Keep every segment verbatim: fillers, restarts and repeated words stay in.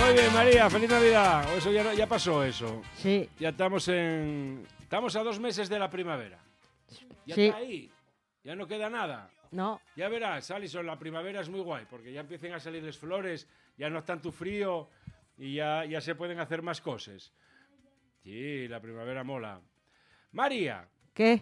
Muy bien, María, feliz Navidad. Eso ya, ya pasó eso. Sí. Ya estamos en... Estamos a dos meses de la primavera. Ya Sí. está ahí. Ya no queda nada. No. Ya verás, Alison, la primavera es muy guay, porque ya empiezan a salir las flores, ya no es tanto frío y ya, ya se pueden hacer más cosas. Sí, la primavera mola. María, ¿Qué?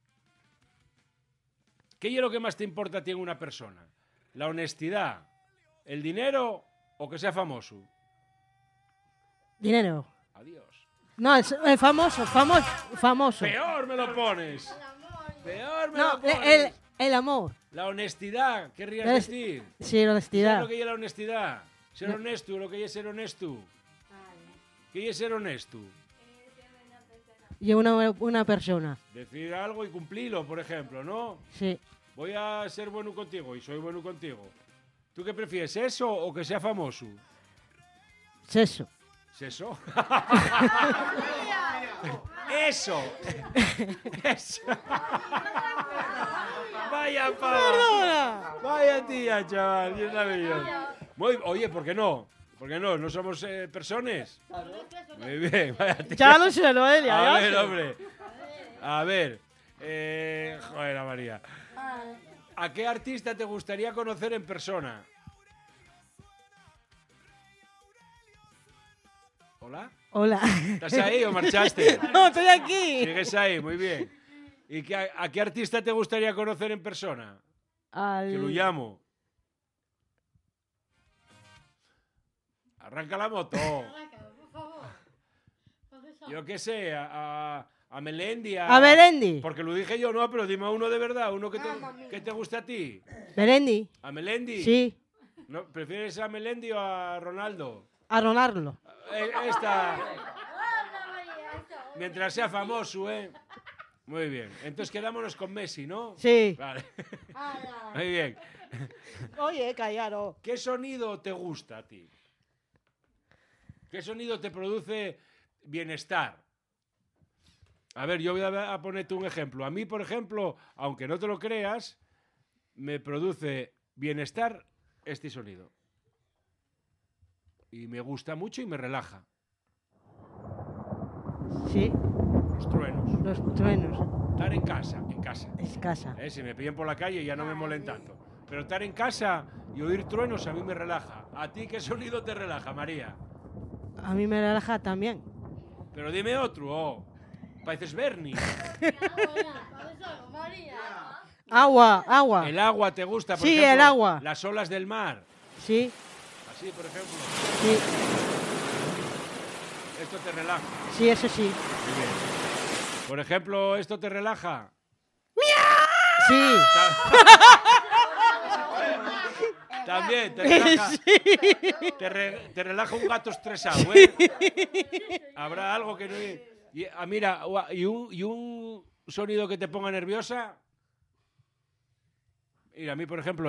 ¿qué es lo que más te importa a ti en una persona? ¿La honestidad, el dinero o que sea famoso? Dinero. Adiós. No, es, es famoso, famoso, famoso. Peor me lo pones. Peor me No, lo pones. el, el amor. La honestidad, querrías Es- decir. Sí, la ¿Sabes honestidad. lo que es la honestidad? Ser No. honesto, lo que es ser honesto. ¿Qué es ser honesto? Y una, una persona. Decir algo y cumplirlo, por ejemplo, ¿no? Sí. Voy a ser bueno contigo y soy bueno contigo. ¿Tú qué prefieres, eso o que sea famoso? Es eso. ¿Es eso? Eso. Eso. Vaya pava. Vaya tía, chaval. Dios maravilloso. Muy, oye, ¿por qué no? ¿Por qué no? ¿No somos eh, personas? Muy bien, vaya tía. Ya lo sé, Noelia. A ya ver, sé. hombre. A ver. Eh, joder, María. ¿A qué artista te gustaría conocer en persona? ¿Hola? Hola. ¿Estás ahí o marchaste? No, estoy aquí. Sigues ahí, muy bien. ¿Y qué, a, a qué artista te gustaría conocer en persona? Al... Que lo llamo. Arranca la moto. Yo qué sé, a, a, a Melendi. A, A Melendi. Porque lo dije yo, no, pero dime uno de verdad, uno que te, que te guste a ti. Melendi. ¿A Melendi? Sí. ¿No, ¿Prefieres a Melendi o a Ronaldo? A Ronaldo. Eh, Esta. Mientras sea famoso, ¿eh? Muy bien. Entonces quedámonos con Messi, ¿no? Sí. Vale. Muy bien. Oye, callaros. ¿Qué sonido te gusta a ti? ¿Qué sonido te produce bienestar? A ver, yo voy a a ponerte un ejemplo. A mí, por ejemplo, aunque no te lo creas, me produce bienestar este sonido. Y me gusta mucho y me relaja. Sí. Los truenos. Los truenos. Estar en casa, en casa. Es casa. Eh, si me pillan por la calle ya no me molen tanto. Pero estar en casa y oír truenos a mí me relaja. ¿A ti qué sonido te relaja, María? A mí me relaja también. Pero dime otro, oh. Pareces Bernie. Agua, agua. El agua te gusta, por Sí, ejemplo, el agua. las olas del mar. Sí, Así, por ejemplo. sí. Esto te relaja. Sí, eso sí. Muy bien. Por ejemplo, ¿esto te relaja? Sí. También, te relaja. Te, re- te relaja un gato estresado, ¿eh? Habrá algo que no... Y, ah, mira, ¿y un, ¿y un sonido que te ponga nerviosa? Mira, a mí, por ejemplo,